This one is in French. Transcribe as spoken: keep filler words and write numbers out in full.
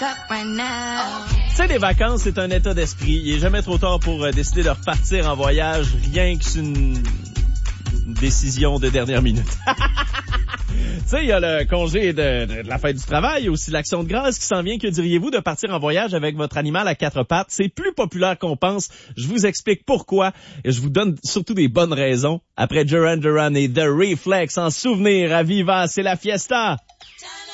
Tu sais, les vacances, c'est un état d'esprit. Il est jamais trop tard pour euh, décider de repartir en voyage, rien que c'est une... une décision de dernière minute. Tu sais, il y a le congé de, de, de la fête du travail, aussi l'action de grâce qui s'en vient. Que diriez-vous de partir en voyage avec votre animal à quatre pattes? C'est plus populaire qu'on pense. Je vous explique pourquoi et je vous donne surtout des bonnes raisons. Après Duran Duran et The Reflex, en souvenir à Viva, c'est la fiesta.